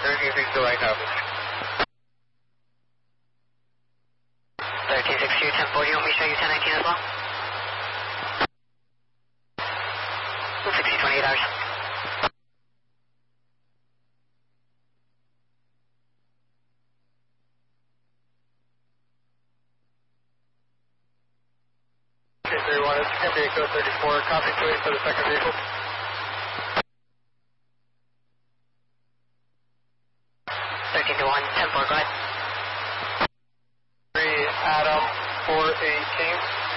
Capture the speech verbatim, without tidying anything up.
thirteen six two, I copy. thirteen six two, ten forty, you want me to show you ten nineteen as well? sixty twenty-eight hours. two three one, it's M B A code thirty-four, copy to wait for the second vehicle. thirteen to one, ten four, go ahead. three Adam four eighteen.